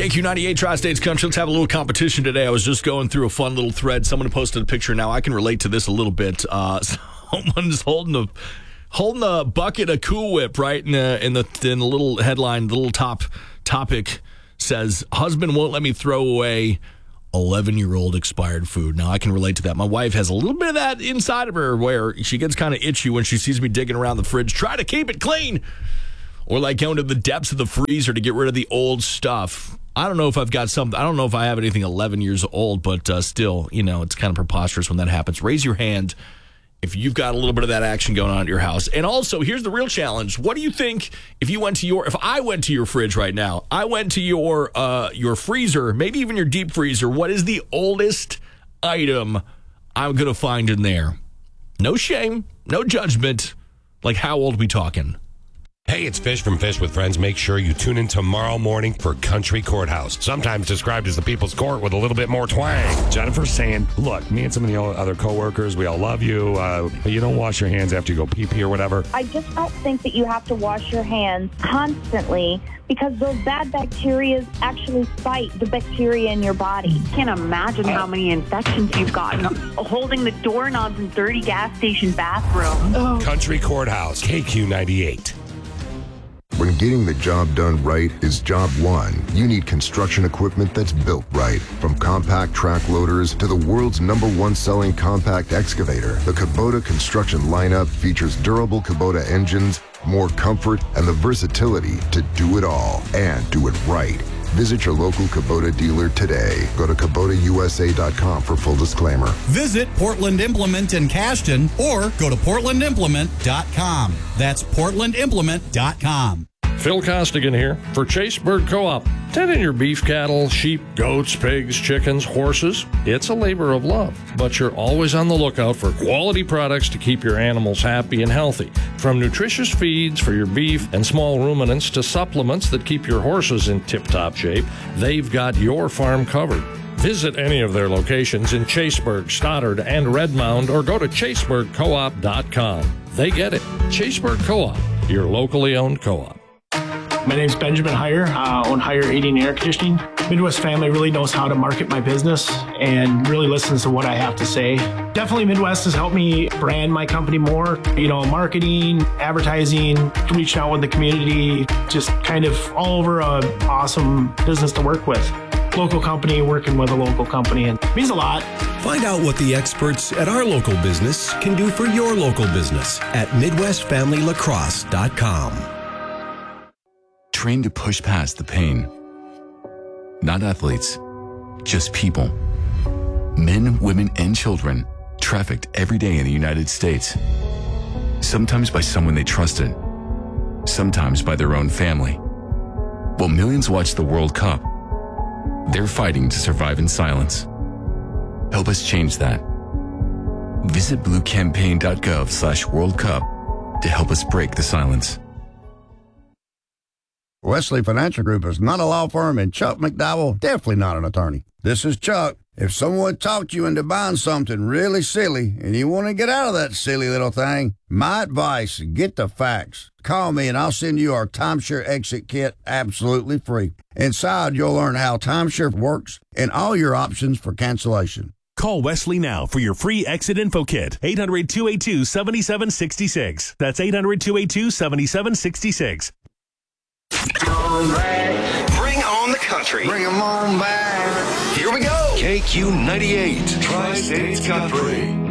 KQ98 Tri-States Country. Let's have a little competition today. I was just going through a fun little thread. Someone posted a picture. Now, I can relate to this a little bit. Someone's holding a bucket of Cool Whip, right? In the little headline, the little topic says, husband won't let me throw away 11-year-old expired food. Now, I can relate to that. My wife has a little bit of that inside of her where she gets kind of itchy when she sees me digging around the fridge. Try to keep it clean. Or like going to the depths of the freezer to get rid of the old stuff. I don't know if I've got something. I don't know if I have anything 11 years old, but still, it's kind of preposterous when that happens. Raise your hand if you've got a little bit of that action going on at your house. And also, here's the real challenge. What do you think if I went to your fridge right now, I went to your freezer, maybe even your deep freezer, what is the oldest item I'm going to find in there? No shame, no judgment. Like, how old are we talking? Hey, it's Fish from Fish with Friends. Make sure you tune in tomorrow morning for Country Courthouse, sometimes described as the People's Court with a little bit more twang. Jennifer's saying, look, me and some of the other coworkers, we all love you, but you don't wash your hands after you go pee-pee or whatever. I just don't think that you have to wash your hands constantly because those bad bacteria actually fight the bacteria in your body. I can't imagine how many infections you've gotten holding the doorknobs in dirty gas station bathrooms. Oh. Country Courthouse, KQ98. When getting the job done right is job one, you need construction equipment that's built right. From compact track loaders to the world's #1 selling compact excavator, the Kubota construction lineup features durable Kubota engines, more comfort, and the versatility to do it all and do it right. Visit your local Kubota dealer today. Go to KubotaUSA.com for full disclaimer. Visit Portland Implement in Cashton or go to PortlandImplement.com. That's PortlandImplement.com. Phil Costigan here for Chaseburg Co-op. Tending your beef cattle, sheep, goats, pigs, chickens, horses, it's a labor of love. But you're always on the lookout for quality products to keep your animals happy and healthy. From nutritious feeds for your beef and small ruminants to supplements that keep your horses in tip-top shape, they've got your farm covered. Visit any of their locations in Chaseburg, Stoddard, and Redmond, or go to chaseburgcoop.com. They get it. Chaseburg Co-op, your locally owned co-op. My name's Benjamin Heyer. I own Heyer Heating and Air Conditioning. Midwest Family really knows how to market my business and really listens to what I have to say. Definitely Midwest has helped me brand my company more. Marketing, advertising, reaching out with the community, just kind of all over an awesome business to work with. Local company working with a local company, and it means a lot. Find out what the experts at our local business can do for your local business at MidwestFamilyLacrosse.com. Trained to push past the pain. Not athletes, just people. Men, women, and children trafficked every day in the United States. Sometimes by someone they trusted, sometimes by their own family. While millions watch the World Cup, they're fighting to survive in silence. Help us change that. Visit bluecampaign.gov/World Cup to help us break the silence. Wesley Financial Group is not a law firm, and Chuck McDowell, definitely not an attorney. This is Chuck. If someone talked you into buying something really silly and you want to get out of that silly little thing, my advice, get the facts. Call me and I'll send you our timeshare exit kit absolutely free. Inside, you'll learn how timeshare works and all your options for cancellation. Call Wesley now for your free exit info kit. 800-282-7766. That's 800-282-7766. Bring on the country. Bring 'em on back. Here we go. KQ98, Tri-States Country.